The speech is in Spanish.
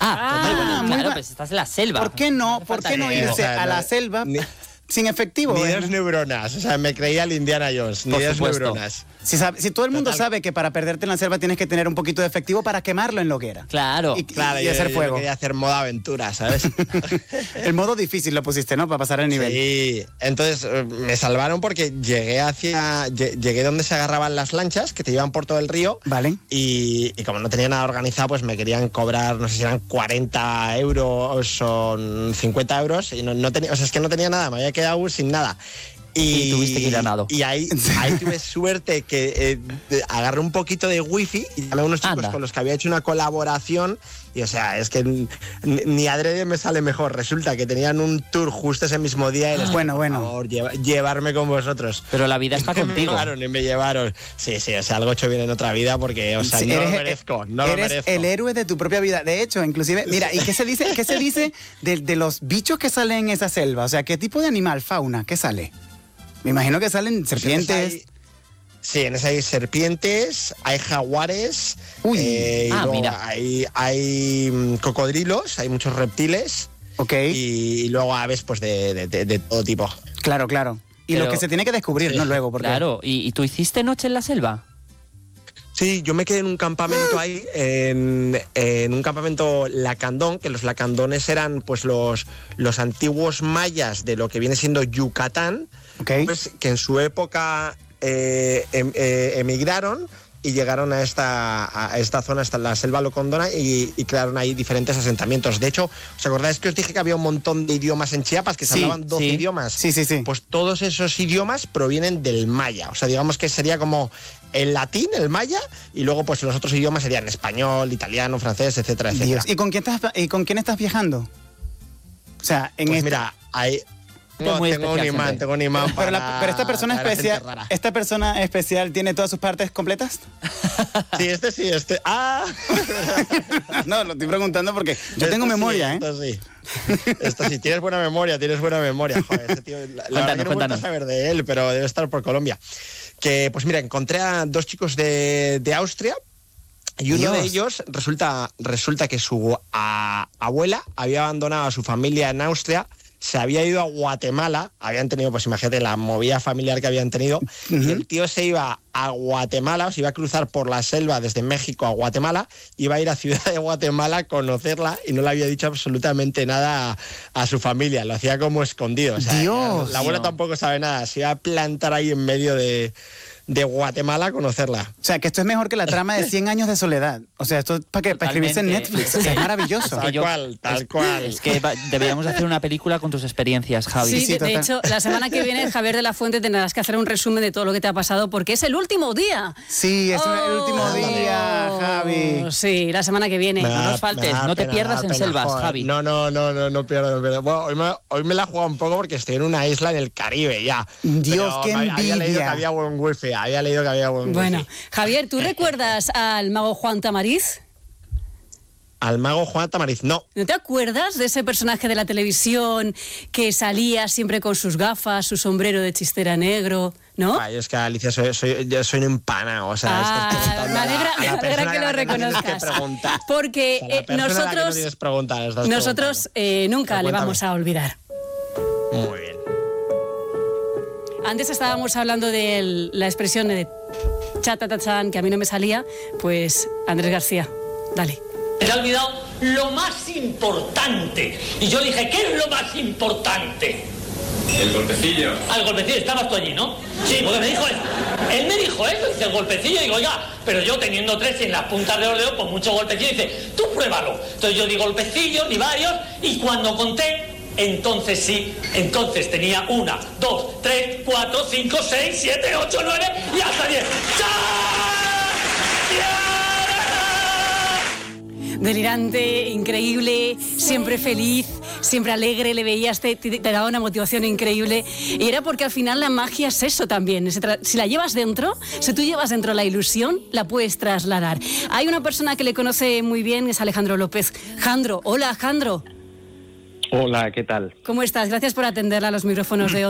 Claro, pues estás en la selva. ¿Por qué no irse a la selva sin efectivo? Ni dos neuronas. O sea, me creía el Indiana Jones. Ni dos neuronas. Si todo el mundo sabe que para perderte en la selva tienes que tener un poquito de efectivo para quemarlo en la hoguera. Claro. Y hacer fuego. Yo quería hacer modo aventura, ¿sabes? El modo difícil lo pusiste, ¿no? Para pasar el nivel. Sí. Entonces me salvaron porque llegué donde se agarraban las lanchas que te llevan por todo el río. Vale. Y como no tenía nada organizado, pues me querían cobrar, no sé si eran 40 euros o 50 euros. Y no tenía, o sea, es que no tenía nada, me había quedado sin nada. Y tuviste que ir a nado. Y ahí tuve suerte que agarré un poquito de wifi y llamé a unos chicos con los que había hecho una colaboración. Y o sea, es que ni adrede me sale mejor. Resulta que tenían un tour justo ese mismo día y les bueno. Por favor, llevarme con vosotros. Pero la vida está contigo. Me llevaron. Sí, o sea, algo hecho bien en otra vida porque, o sea, sí, no lo merezco. Eres el héroe de tu propia vida. De hecho, inclusive, mira, ¿y qué se dice de los bichos que salen en esa selva? O sea, ¿qué tipo de animal, fauna, qué sale? Me imagino que salen serpientes. Sí, en esa hay serpientes, hay jaguares, mira. hay cocodrilos, hay muchos reptiles. Ok. Y luego aves pues de todo tipo. Claro. Y lo que se tiene que descubrir, ¿no? Luego, porque... Claro, ¿y tú hiciste noche en la selva? Sí, yo me quedé en un campamento ahí, en un campamento lacandón, que los lacandones eran pues los antiguos mayas de lo que viene siendo Yucatán, pues, que en su época emigraron y llegaron a esta zona, hasta la selva locandona, y crearon ahí diferentes asentamientos. De hecho, ¿os acordáis que os dije que había un montón de idiomas en Chiapas, que se hablaban 12 idiomas? Sí. Pues todos esos idiomas provienen del maya. O sea, digamos que sería como el latín, el maya, y luego pues los otros idiomas serían español, italiano, francés, etcétera, etcétera. Dios. ¿Y con quién estás viajando? O sea, mira, hay... Tengo un imán pero esta persona especial tiene todas sus partes completas. Sí. No, lo estoy preguntando porque yo tengo memoria, Esto sí, tienes buena memoria. Joder, este tío, la verdad que no he vuelto a saber de él, pero debe estar por Colombia. Que, pues mira, encontré a dos chicos de Austria. Y uno de ellos resulta que su abuela había abandonado a su familia en Austria, se había ido a Guatemala, habían tenido, pues imagínate, la movida familiar que habían tenido, y el tío se iba a Guatemala, o se iba a cruzar por la selva desde México a Guatemala, iba a ir a Ciudad de Guatemala a conocerla y no le había dicho absolutamente nada a su familia, lo hacía como escondido. O sea, Dios, la abuela tampoco sabe nada, se iba a plantar ahí en medio de Guatemala a conocerla. O sea, que esto es mejor que la trama de 100 años de soledad. O sea, esto es para escribirse en Netflix. O sea, es maravilloso. Tal cual. Es que deberíamos hacer una película con tus experiencias, Javi. Sí, de hecho, la semana que viene, Javier de la Fuente, tendrás que hacer un resumen de todo lo que te ha pasado, porque es el último día. Sí, es el último día, Javi. Sí, la semana que viene. No nos faltes, no te pierdas en selvas, joder. Javi. No pierdo. Bueno, hoy me la he jugado un poco porque estoy en una isla en el Caribe ya. Dios, qué envidia. Había leído que había buen wifi. Bueno, Javier, ¿tú recuerdas al mago Juan Tamariz? Al mago Juan Tamariz, no. ¿No te acuerdas de ese personaje de la televisión que salía siempre con sus gafas, su sombrero de chistera negro, no? Ay, es que Alicia, yo soy un empanado, o sea... me alegra que lo reconozcas. Porque nosotros nunca le vamos a olvidar. Muy bien. Antes estábamos hablando de la expresión de chatatachan, que a mí no me salía, pues Andrés García, dale. Se ha olvidado lo más importante. Y yo dije, ¿qué es lo más importante? El golpecillo. El golpecillo, estabas tú allí, ¿no? Sí, porque me dijo eso. Él me dijo eso, dice el golpecillo, y digo, oiga, pero yo teniendo 3 en las puntas de los dedos, pues mucho golpecillo, dice, tú pruébalo. Entonces yo di golpecillos, ni varios, y cuando conté, entonces entonces tenía 1, 2, 3, 4, 5, 6, 7, 8, 9 y hasta 10. Delirante, increíble, siempre feliz, siempre alegre, le veías, te daba una motivación increíble. Y era porque al final la magia es eso también. Si la llevas dentro, si tú llevas dentro la ilusión, la puedes trasladar. Hay una persona que le conoce muy bien, es Alejandro López. Jandro, hola Jandro. Hola, ¿qué tal? ¿Cómo estás? Gracias por atenderla a los micrófonos de